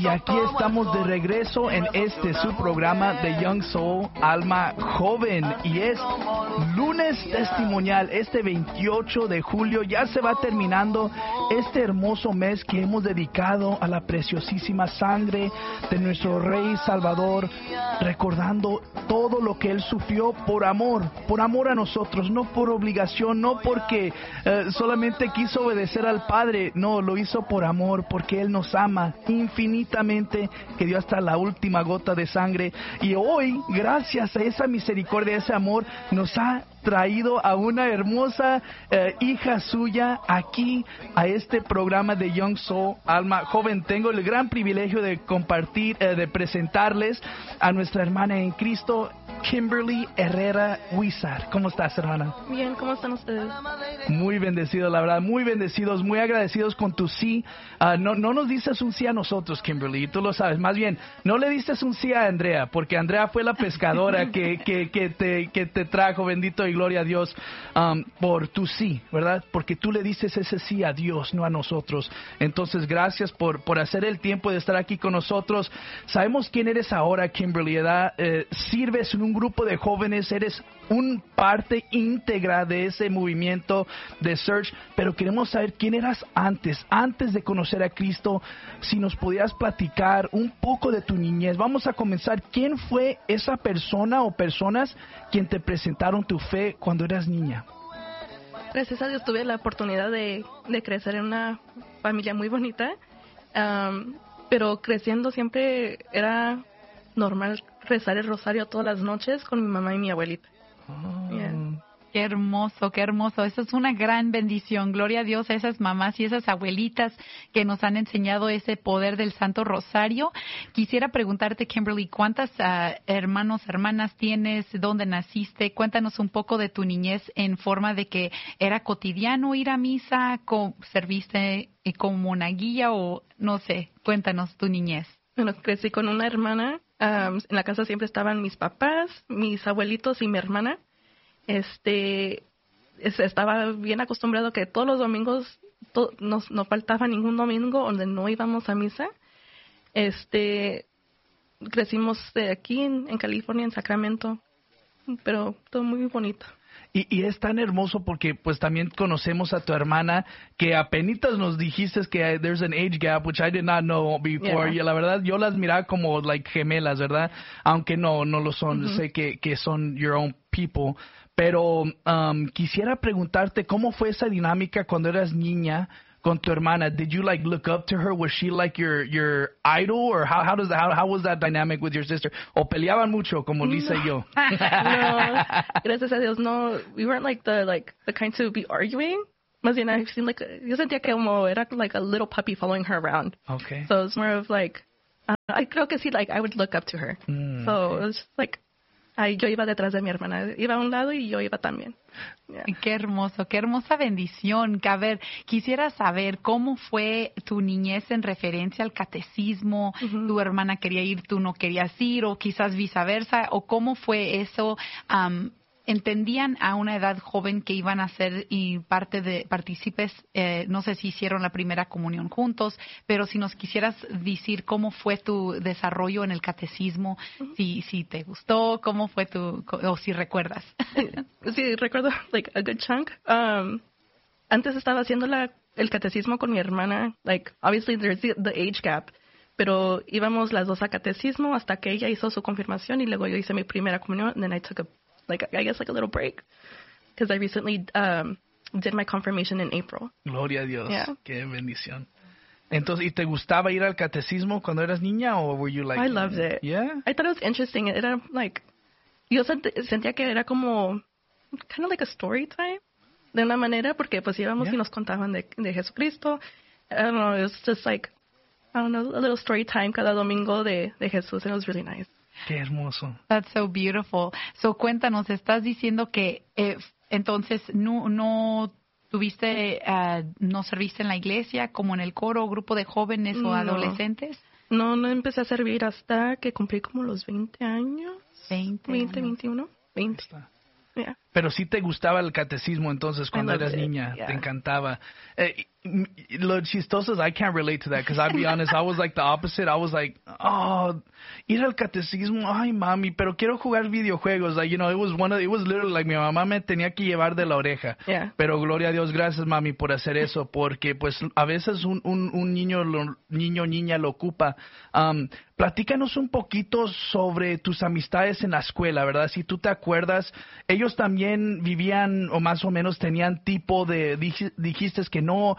Y aquí estamos de regreso en su programa de Young Soul, Alma Joven. Y es lunes testimonial, 28 de julio. Ya se va terminando este hermoso mes que hemos dedicado a la preciosísima sangre de nuestro Rey Salvador, recordando todo lo que Él sufrió por amor a nosotros, no por obligación, no porque solamente quiso obedecer al Padre, no, lo hizo por amor, porque Él nos ama infinitamente, que dio hasta la última gota de sangre. Y hoy, gracias a esa misericordia, a ese amor, nos ha traído a una hermosa hija suya aquí a este programa de Young Soul, Alma Joven. Tengo el gran privilegio de compartir, de presentarles a nuestra hermana en Cristo, Kimberly Herrera Huizar. ¿Cómo estás, hermana? Bien, ¿cómo están ustedes? Muy bendecidos, la verdad, muy bendecidos, muy agradecidos con tu sí. No nos dices un sí a nosotros, Kimberly, tú lo sabes. Más bien, no le dices un sí a Andrea, porque Andrea fue la pescadora que te trajo, bendito y gloria a Dios, por tu sí, ¿verdad? Porque tú le dices ese sí a Dios, no a nosotros. Entonces, gracias por hacer el tiempo de estar aquí con nosotros. Sabemos quién eres ahora, Kimberly, ¿verdad? Sirves en un grupo de jóvenes, eres un parte íntegra de ese movimiento de Search, pero queremos saber quién eras antes de conocer a Cristo. Si nos pudieras platicar un poco de tu niñez. Vamos a comenzar. ¿Quién fue esa persona o personas quien te presentaron tu fe cuando eras niña? Gracias a Dios tuve la oportunidad de crecer en una familia muy bonita, pero creciendo siempre era normal rezar el rosario todas las noches con mi mamá y mi abuelita. Yeah. Qué hermoso, qué hermoso. Eso es una gran bendición. Gloria a Dios a esas mamás y esas abuelitas que nos han enseñado ese poder del Santo Rosario. Quisiera preguntarte, Kimberly, ¿cuántas hermanas tienes? ¿Dónde naciste? Cuéntanos un poco de tu niñez en forma de que era cotidiano ir a misa, serviste como monaguilla o no sé. Cuéntanos tu niñez. Bueno, crecí con una hermana. En la casa siempre estaban mis papás, mis abuelitos y mi hermana. Estaba bien acostumbrado que todos los domingos no faltaba ningún domingo donde no íbamos a misa. Crecimos aquí en California, en Sacramento, pero todo muy bonito. Y es tan hermoso porque pues también conocemos a tu hermana que apenitas nos dijiste que there's an age gap, which I did not know before. Yeah. Y la verdad yo las miraba como like gemelas, ¿verdad? Aunque no lo son. Sé que son your own people. Pero quisiera preguntarte cómo fue esa dinámica cuando eras niña con tu hermana. Did you like look up to her? Was she like your idol, or how was that dynamic with your sister? ¿O peleaban mucho como Lisa y yo? No, gracias a Dios no. We weren't like the kind to be arguing. Más bien, yo sentía que como era like a little puppy following her around. Okay. So it's more of like, I creo que sí, like I would look up to her. So it was just like, yo iba detrás de mi hermana, iba a un lado y yo iba también. Yeah. Qué hermoso, qué hermosa bendición. A ver, quisiera saber cómo fue tu niñez en referencia al catecismo. Tu hermana quería ir, tú no querías ir, o quizás viceversa, o cómo fue eso. ¿Entendían a una edad joven que iban a ser y partícipes? No sé si hicieron la primera comunión juntos, pero si nos quisieras decir cómo fue tu desarrollo en el catecismo, si te gustó, cómo fue o si recuerdas. Sí, recuerdo like a good chunk. Antes estaba haciendo el catecismo con mi hermana. Like obviously there's the age gap, pero íbamos las dos a catecismo hasta que ella hizo su confirmación y luego yo hice mi primera comunión, and then I took I guess a little break, because I recently did my confirmation in April. Gloria a Dios. Yeah. Qué bendición. Entonces, ¿y te gustaba ir al catecismo cuando eras niña, o were you like? I loved it. Yeah. I thought it was interesting. Era like, yo sentía que era como kind of like a story time, de una manera, porque pues íbamos y nos contaban de Jesucristo. I don't know, it was just like, I don't know, a little story time cada domingo de Jesús, and it was really nice. Qué hermoso. That's so beautiful. So cuéntanos, estás diciendo que entonces no tuviste, no serviste en la iglesia como en el coro, grupo de jóvenes o adolescentes. No empecé a servir hasta que cumplí como los 20 años. 20, 21, 20. Yeah. Pero sí te gustaba el catecismo entonces cuando eras it, niña, yeah. te encantaba. Lo chistoso es I can't relate to that because I'll be honest, I was like the opposite. I was like, oh, ir al catecismo, ay mami, pero quiero jugar videojuegos. Like, you know, it was literally like mi mamá me tenía que llevar de la oreja. Yeah. Pero gloria a Dios, gracias mami por hacer eso, porque pues a veces un niña lo ocupa. Platícanos un poquito sobre tus amistades en la escuela, ¿verdad? Si tú te acuerdas, ellos también vivían o más o menos tenían tipo de, dijiste que no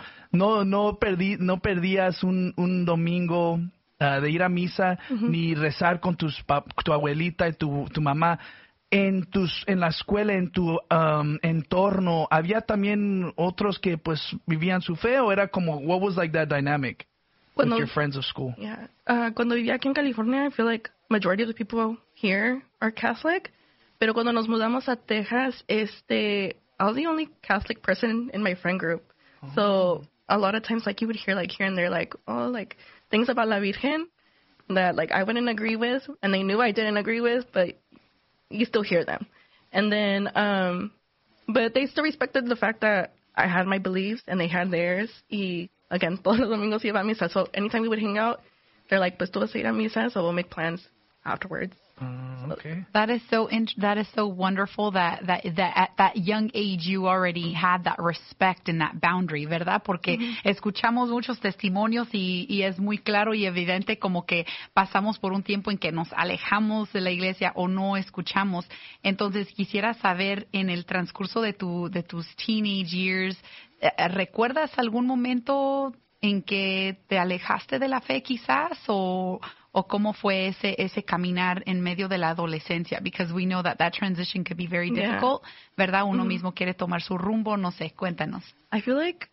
perdías un domingo de ir a misa ni rezar con tu abuelita y tu mamá. En la escuela, en tu entorno, ¿había también otros que pues vivían su fe o era como, what was like that dynamic with your friends of school? Yeah. Cuando vivía aquí en California, I feel like majority of the people here are Catholic. Pero cuando nos mudamos a Texas, I was the only Catholic person in my friend group. Oh. So a lot of times, like, you would hear, like, here and there, like, oh, like, things about La Virgen that, like, I wouldn't agree with, and they knew I didn't agree with, but you still hear them. And then, but they still respected the fact that I had my beliefs and they had theirs. Y, again, todos los domingos iba a misa. So anytime we would hang out, they're like, pues tú vas a ir a misa, so we'll make plans afterwards. Okay. That is so wonderful that at that young age you already had that respect and that boundary, ¿verdad? Porque escuchamos muchos testimonios y es muy claro y evidente como que pasamos por un tiempo en que nos alejamos de la iglesia o no escuchamos. Entonces quisiera saber en el transcurso de tus teenage years, ¿recuerdas algún momento en que te alejaste de la fe quizás o cómo fue ese caminar en medio de la adolescencia? Because we know that transition could be very difficult, ¿verdad? Uno mismo quiere tomar su rumbo, no sé, cuéntanos. I feel like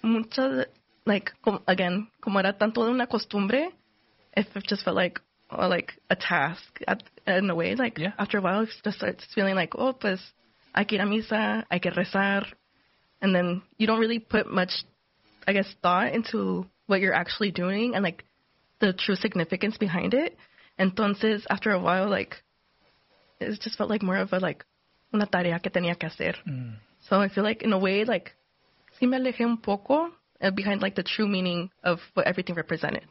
like, como era tanto de una costumbre, it just felt like a task in a way. Like, after a while, it just starts feeling like, oh, pues, hay que ir a misa, hay que rezar. And then you don't really put much, I guess, thought into what you're actually doing and, like, the true significance behind it. Entonces, after a while, like, it just felt like more of una tarea que tenía que hacer. So I feel like, in a way, like, sí me alejé un poco behind, like, the true meaning of what everything represented.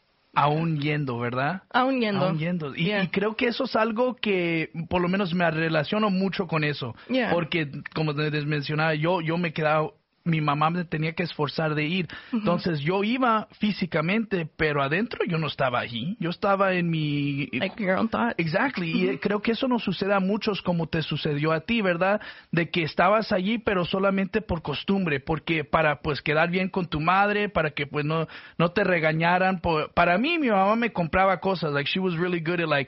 Aún yendo, ¿verdad? Aún yendo. Y creo que eso es algo que, por lo menos, me relaciono mucho con eso. Yeah. Porque, como les mencionaba, yo me quedaba... Mi mamá me tenía que esforzar de ir. Entonces, yo iba físicamente, pero adentro yo no estaba allí. Yo estaba en mi... Like your own thoughts. Exactly. Y creo que eso nos sucede a muchos como te sucedió a ti, ¿verdad? De que estabas allí, pero solamente por costumbre. Porque para, pues, quedar bien con tu madre, para que, pues, no te regañaran. Para mí, mi mamá me compraba cosas. Like, she was really good at, like,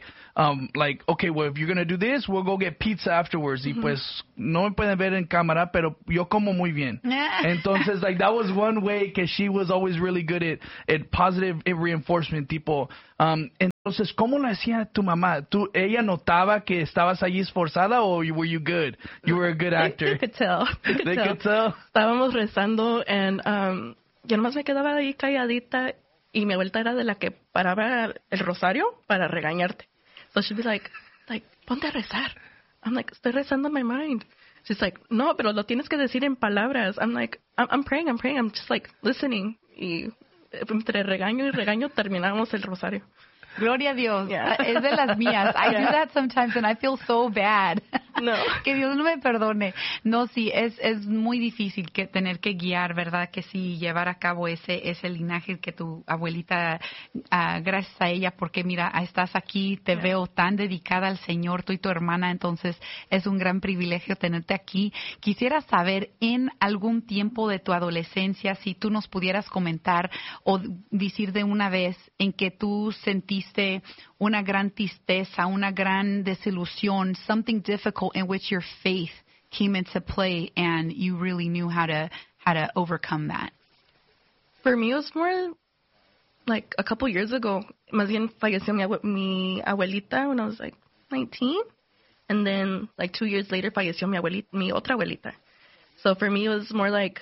okay, well, if you're going to do this, we'll go get pizza afterwards. Y, pues, no me pueden ver en cámara, pero yo como muy bien. Entonces, like, that was one way que she was always really good at positive reinforcement, tipo. Entonces, ¿cómo lo hacía tu mamá? ¿Ella notaba que estabas allí esforzada o were you good? You were a good actor. They could tell. They could tell. Estábamos rezando and yo nomás me quedaba ahí calladita y mi abuelita era de la que paraba el rosario para regañarte. So she'd be like, ponte a rezar. I'm like, estoy rezando in my mind. She's like, no, pero lo tienes que decir en palabras. I'm like, I'm praying. I'm just like listening. Y entre regaño y regaño terminamos el rosario. Gloria a Dios. Yeah. Es de las mías. I do that sometimes and I feel so bad. No. Que Dios no me perdone. No, sí, es muy difícil tener que guiar, ¿verdad? Que sí, llevar a cabo ese linaje que tu abuelita, gracias a ella, porque mira, estás aquí, te veo tan dedicada al Señor, tú y tu hermana, entonces es un gran privilegio tenerte aquí. Quisiera saber, en algún tiempo de tu adolescencia, si tú nos pudieras comentar o decir de una vez en que tú sentiste una gran tristeza, una gran desilusión, something difficult in which your faith came into play and you really knew how to overcome that. For me, it was more like a couple years ago. Más bien falleció mi abuelita when I was like 19. And then like 2 years later falleció mi otra abuelita. So for me, it was more like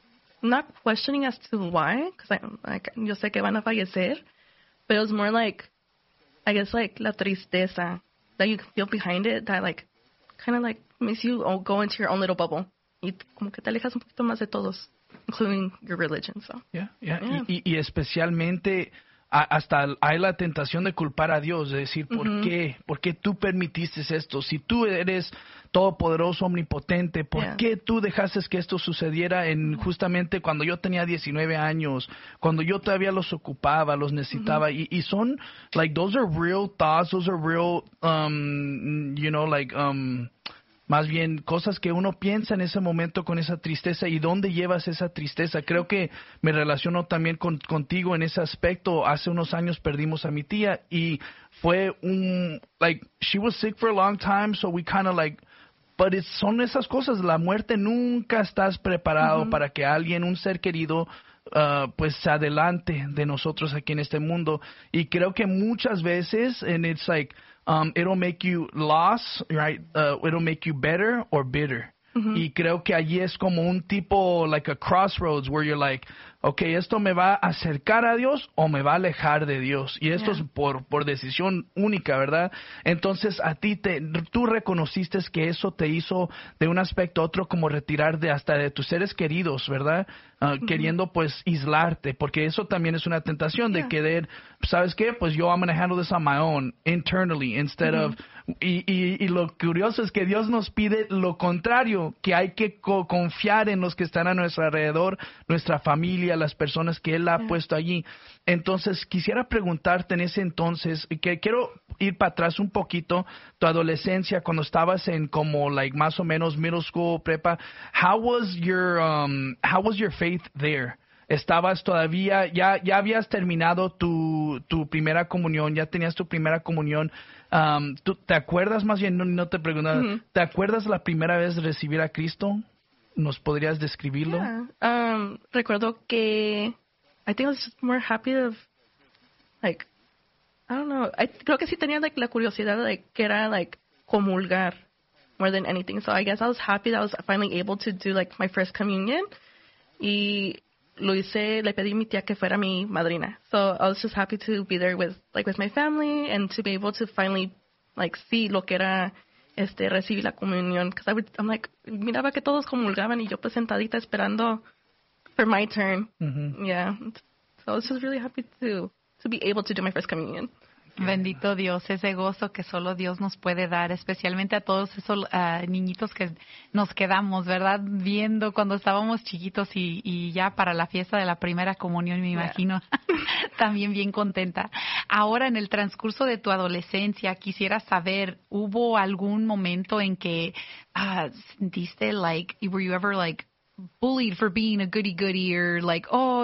not questioning as to why, because yo sé que van a fallecer. But it was more like, I guess, like, la tristeza that you feel behind it, that, like, kind of like makes you go into your own little bubble. Y como que te alejas un poquito más de todos, including your religion. So. Yeah. Y especialmente hasta hay la tentación de culpar a Dios, de decir, ¿por qué? ¿Por qué tú permitiste esto? Si tú eres todopoderoso, omnipotente, ¿por qué tú dejaste que esto sucediera justamente cuando yo tenía 19 años, cuando yo todavía los ocupaba, los necesitaba? Y son, like, those are real thoughts, those are real, más bien cosas que uno piensa en ese momento con esa tristeza. ¿Y dónde llevas esa tristeza? Creo que me relaciono también contigo en ese aspecto. Hace unos años perdimos a mi tía y fue she was sick for a long time, so we kind of but son esas cosas. La muerte, nunca estás preparado para que alguien, un ser querido, pues se adelante de nosotros aquí en este mundo. Y creo que muchas veces, and it's like, it'll make you lost, right? It'll make you better or bitter. Y creo que allí es como un tipo, like a crossroads, where you're like, okay, ¿esto me va a acercar a Dios o me va a alejar de Dios? Y esto es por decisión única, ¿verdad? Entonces a ti tú reconociste que eso te hizo de un aspecto a otro como retirar hasta de tus seres queridos, ¿verdad? Queriendo pues aislarte, porque eso también es una tentación de querer, ¿sabes qué? Pues yo I'm going to handle this on my own, internally, instead of... Y lo curioso es que Dios nos pide lo contrario, que hay que confiar en los que están a nuestro alrededor, nuestra familia, las personas que Él ha puesto allí. Entonces, quisiera preguntarte en ese entonces, que quiero ir para atrás un poquito, tu adolescencia, cuando estabas en como, más o menos middle school, prepa, how was your faith there? ¿Estabas todavía, ya habías terminado tu primera comunión, ya tenías tu primera comunión? ¿Tú te acuerdas, más bien, no te preguntaba, ¿te acuerdas la primera vez de recibir a Cristo? ¿Nos podrías describirlo? Recuerdo que I think I was just more happy of, I don't know, creo que sí tenía la curiosidad de que era comulgar more than anything. So I guess I was happy that I was finally able to do my first communion. Y lo hice, le pedí a mi tía que fuera mi madrina. So I was just happy to be there with my family and to be able to finally see lo que era recibir la comunión. Because I'm miraba que todos comulgaban y yo pues sentadita esperando for my turn. Yeah. So I was just really happy to be able to do my first communion. Bendito Dios, ese gozo que solo Dios nos puede dar, especialmente a todos esos niñitos que nos quedamos, ¿verdad? Viendo cuando estábamos chiquitos y ya para la fiesta de la primera comunión, me imagino, también bien contenta. Ahora, en el transcurso de tu adolescencia, quisiera saber, ¿hubo algún momento en que sentiste were you ever bullied for being a goody-goody or oh,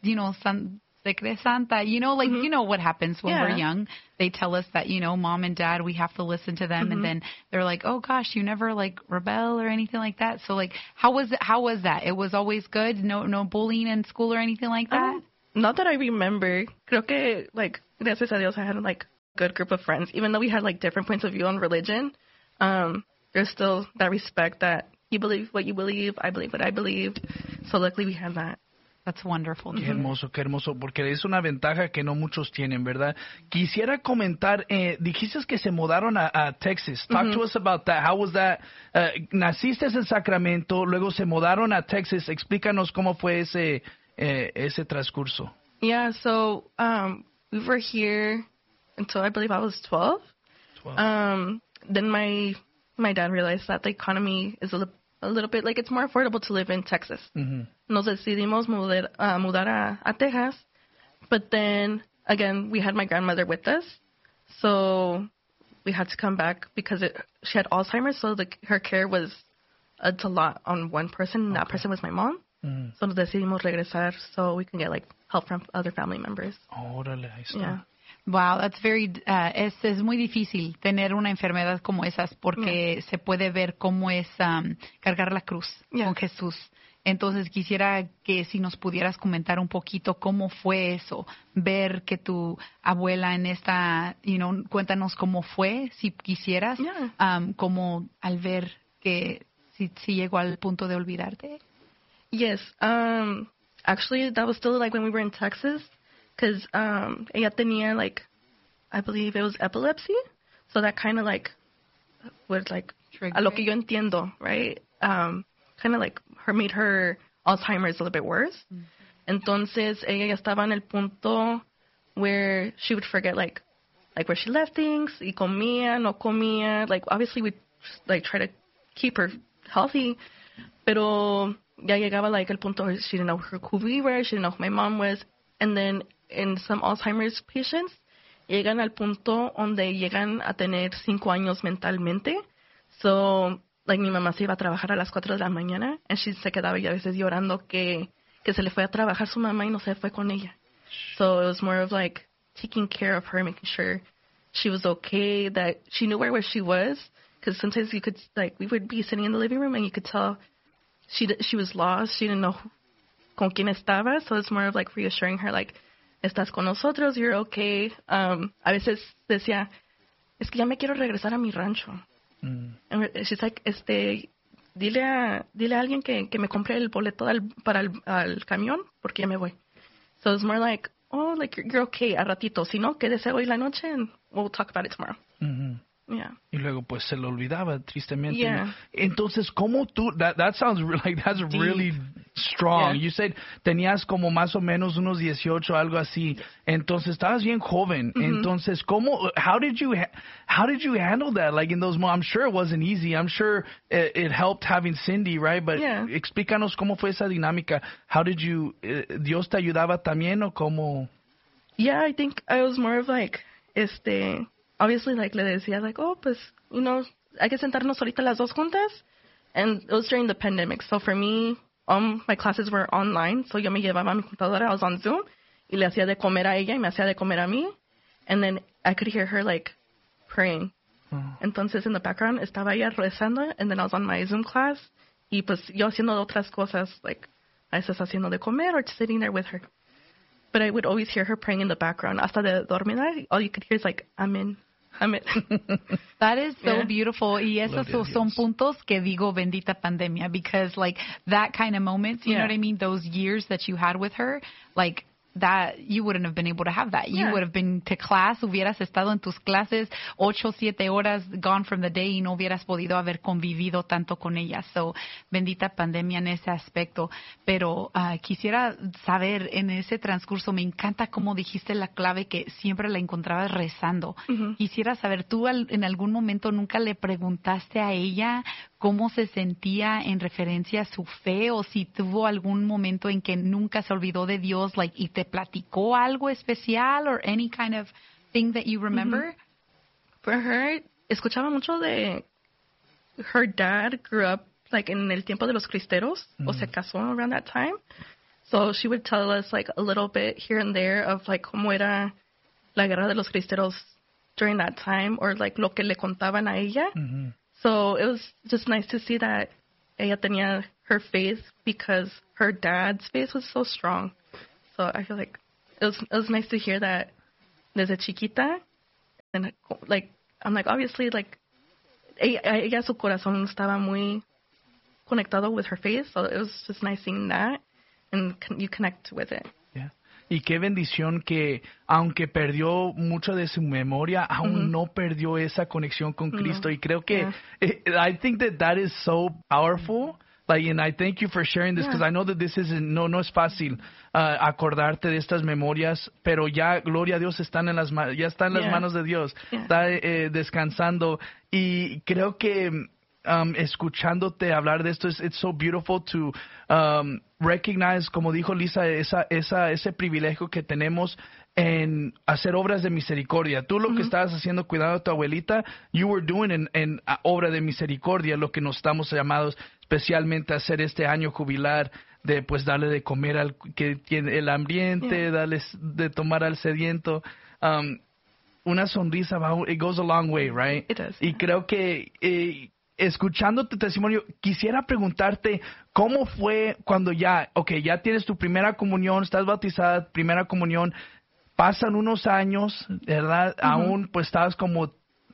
se cree santa, you know what happens when we're young. They tell us that, mom and dad, we have to listen to them, and then they're like, oh gosh, you never rebel or anything like that. So how was that? It was always good? No bullying in school or anything like that? Not that I remember. Creo que gracias a Dios I had a good group of friends. Even though we had different points of view on religion, there's still that respect that you believe what you believe, I believe what I believed. So luckily we had that. That's wonderful. Qué hermoso, porque es una ventaja que no muchos tienen, ¿verdad? Quisiera comentar, dijiste que se mudaron a Texas. Talk to us about that. How was that? Naciste en Sacramento, luego se mudaron a Texas. Explícanos cómo fue ese transcurso. Yeah, so we were here until I believe I was 12. Then my dad realized that the economy is a little bit it's more affordable to live in Texas. Nos decidimos mudar a Texas, but then again we had my grandmother with us, so we had to come back because she had Alzheimer's, so her care was a lot on one person. And that person was my mom. So nos decidimos regresar so we can get help from other family members. Órale, ahí está. Yeah. Wow, that's very, es muy difícil tener una enfermedad como esas porque se puede ver cómo es cargar la cruz con Jesús. Entonces quisiera que si nos pudieras comentar un poquito cómo fue eso, ver que tu abuela en esta, cuéntanos cómo fue, si quisieras, como al ver que si llegó al punto de olvidarte. Yes, actually that was still when we were in Texas. Because ella tenía, I believe it was epilepsy. So that kind of, would, a lo que yo entiendo, right? Kind of like made her Alzheimer's a little bit worse. Entonces, ella ya estaba en el punto where she would forget, like where she left things, y comía, no comía. Like, obviously, we like try to keep her healthy, pero ya llegaba, like, el punto where she didn't know who we were, she didn't know who my mom was. And then, in some Alzheimer's patients, llegan al punto donde llegan a tener 5 años mentalmente. So, like, mi mamá se iba a trabajar a las 4 de la mañana, and she se quedaba y a veces llorando que se le fue a trabajar su mamá y no se fue con ella. So, it was more of, like, taking care of her, making sure she was okay, that she knew where she was. Because sometimes you could, like, we would be sitting in the living room and you could tell she was lost. She didn't know con quién estaba. So it's more of, like, reassuring her, like, estás con nosotros, you're okay. A veces decía, es que ya me quiero regresar a mi rancho. And she's like, dile a alguien que me compre el boleto para el camión, porque ya me voy. So it's more like, oh, like, you're okay a ratito. Si no, quédese hoy la noche and we'll talk about it tomorrow. Yeah. Y luego pues se lo olvidaba tristemente. Yeah. Entonces, ¿cómo tú? That sounds like that's Deep. really strong. Yeah. You said tenías como más o menos unos 18, algo así. Entonces estabas bien joven. Entonces, ¿cómo? How did you handle that? Like in those moments, I'm sure it wasn't easy. I'm sure it helped having Cindy, right? But Yeah. explícanos cómo fue esa dinámica. How did you? ¿Dios te ayudaba también o cómo? Yeah, I think I was more of like, obviously, like, le decía, like, oh, pues, you know, hay que sentarnos ahorita las dos juntas. And it was during the pandemic. So for me, my classes were online. So yo me llevaba mi computadora, I was on Zoom, y le hacía de comer a ella y me hacía de comer a mí. And then I could hear her, like, praying. Entonces, in the background, estaba ella rezando, and then I was on my Zoom class. Y pues yo haciendo otras cosas, like, a veces haciendo de comer or just sitting there with her. But I would always hear her praying in the background. Hasta de dormida, all you could hear is like, Amen. Amen. That is so Yeah. beautiful. Y esos son puntos que digo bendita pandemia, because like that kind of moments, you know what I mean? Those years that you had with her, like that you wouldn't have been able to have that. You would have been to class, hubieras estado en tus clases 8, 7 horas gone from the day y no hubieras podido haber convivido tanto con ella. So, bendita pandemia en ese aspecto. Pero quisiera saber en ese transcurso, me encanta cómo dijiste la clave que siempre la encontrabas rezando. Quisiera saber, ¿tú en algún momento nunca le preguntaste a ella cómo se sentía en referencia a su fe, o si tuvo algún momento en que nunca se olvidó de Dios, like, y te platicó algo especial, or any kind of thing that you remember? For her, escuchaba mucho de her dad grew up like en el tiempo de los cristeros, o se casó around that time. So she would tell us like a little bit here and there of like cómo era la guerra de los cristeros during that time, or like lo que le contaban a ella. So it was just nice to see that ella tenía her faith because her dad's faith was so strong. So I feel like it was nice to hear that desde chiquita. And like, I'm like, obviously, like, ella su corazón estaba muy conectado with her faith. So it was just nice seeing that, and you connect with it. Yeah. Y qué bendición que, aunque perdió mucho de su memoria, aún no perdió esa conexión con Cristo. Y creo que, I think that is so powerful. Like, and I thank you for sharing this, because I know that this isn't, no es fácil acordarte de estas memorias, pero ya, gloria a Dios, están en las manos de Dios. Está descansando. Y creo que escuchándote hablar de esto, it's so beautiful to recognize, como dijo Lisa, ese privilegio que tenemos en hacer obras de misericordia. Tú lo que estabas haciendo cuidando a tu abuelita, you were doing en obra de misericordia, lo que nos estamos llamados especialmente a hacer este año jubilar, de pues darle de comer al que tiene el hambriente, darles de tomar al sediento. Una sonrisa, it goes a long way, right? It does. Y creo que escuchando tu testimonio, quisiera preguntarte cómo fue cuando ya tienes tu primera comunión, estás bautizada, primera comunión, pasan unos años, ¿verdad? Aún pues estabas como,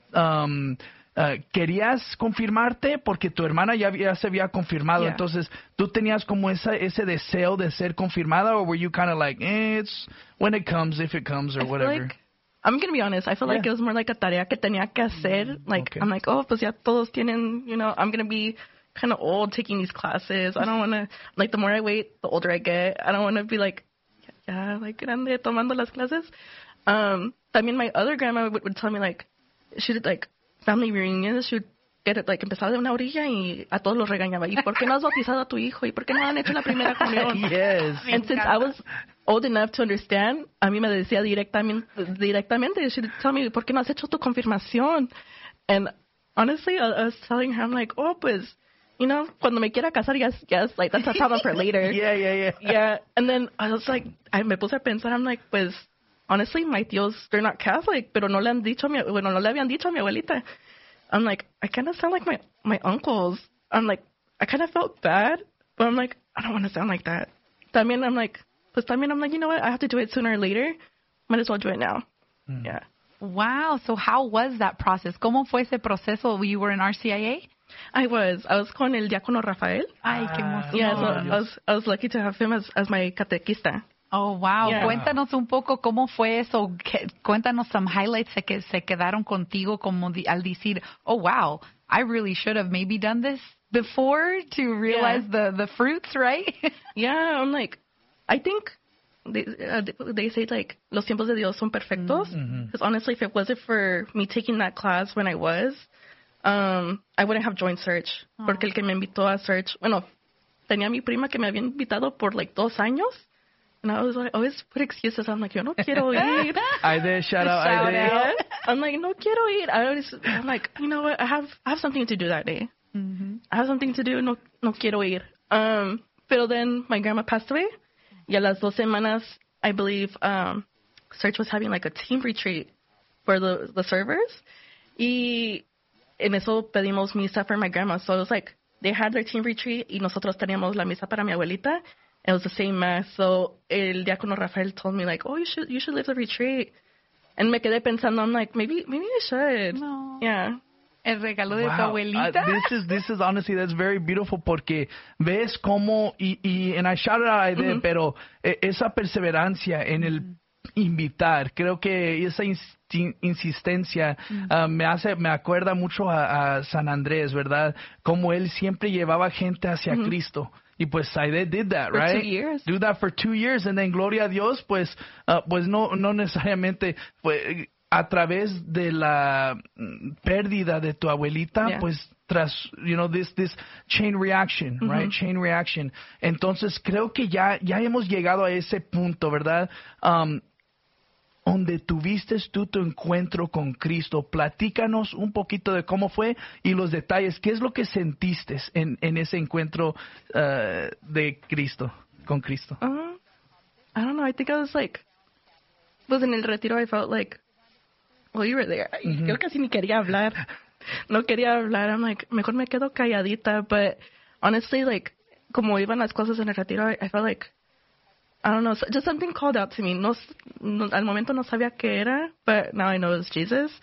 querías confirmarte porque tu hermana ya se había confirmado, entonces tú tenías como ese deseo de ser confirmada, or were you kind of like, it's when it comes, if it comes, or whatever? Like I'm going to be honest. I feel like it was more like a tarea que tenía que hacer. Like, I'm like, oh, pues ya todos tienen, I'm going to be kind of old taking these classes. I don't want to, like, the more I wait, the older I get. I don't want to be like, like, grande tomando las clases. También my other grandma would tell me, like, she did, like, family reunions. She would get it, like, empezaba de una orilla y a todos los regañaba. ¿Y por qué no has bautizado a tu hijo? ¿Y por qué no han hecho la primera comunión? Yes. And since I was old enough to understand, a mí me decía directamente, she would tell me, ¿por qué no has hecho tu confirmación? And honestly, I was telling her, I'm like, oh, pues, cuando me quiera casar, yes, like, that's a problem for later. Yeah. And then I was like, me puse a pensar, I'm like, pues, honestly, my tíos, they're not Catholic, pero no le habían dicho a mi abuelita. I'm like, I kind of sound like my uncles. I'm like, I kind of felt bad, but I'm like, I don't want to sound like that. También I'm like, you know what? I have to do it sooner or later. Might as well do it now. Yeah. Wow. So how was that process? ¿Cómo fue ese proceso? You were in RCIA? I was con el diácono Rafael. Ay, qué emoción. Yeah, so I was lucky to have him as my catequista. Oh, wow. Yeah. Cuéntanos un poco cómo fue eso. Cuéntanos some highlights que se quedaron contigo como al decir, oh, wow, I really should have maybe done this before to realize the fruits, right? Yeah, I'm like, I think they say, like, los tiempos de Dios son perfectos. Because honestly, if it wasn't for me taking that class when I was, I wouldn't have joined Search. Porque el que me invitó a Search, bueno, tenía mi prima que me había invitado por, like, 2 años. And I was like, always put excuses. I'm like, yo no quiero ir. Shout out. I'm like, no quiero ir. I'm like, you know what? I have something to do that day. I have something to do. No quiero ir. Pero then my grandma passed away. Y a las 2 semanas, I believe, Search was having like a team retreat for the servers. Y en eso pedimos misa for my grandma. So it was like, they had their team retreat y nosotros teníamos la misa para mi abuelita. It was the same mass. So el diácono Rafael told me, like, oh, you should live the retreat. And me quedé pensando, I'm like, maybe I should. No. Yeah. El regalo de tu abuelita. This is honestly, that's very beautiful porque ves cómo, and I shouted out a Aide, pero esa perseverancia en el invitar, creo que esa insistencia me acuerda mucho a San Andrés, ¿verdad? Como él siempre llevaba gente hacia Cristo. Y pues Aide did that, right? For 2 years. Do that for 2 years, and then gloria a Dios, pues no necesariamente fue a través de la pérdida de tu abuelita, pues tras, this chain reaction, right? Chain reaction. Entonces creo que ya hemos llegado a ese punto, ¿verdad? Donde tuviste tú tu encuentro con Cristo. Platícanos un poquito de cómo fue y los detalles. ¿Qué es lo que sentiste en ese encuentro de Cristo, con Cristo? I don't know. I think I was en el retiro. I felt like, well, you were there. Yo casi ni quería hablar. No quería hablar. I'm like, mejor me quedo calladita. But honestly, like, como iban las cosas en el retiro, I felt like, I don't know, just something called out to me. No, al momento no sabía qué era, but now I know it's Jesus.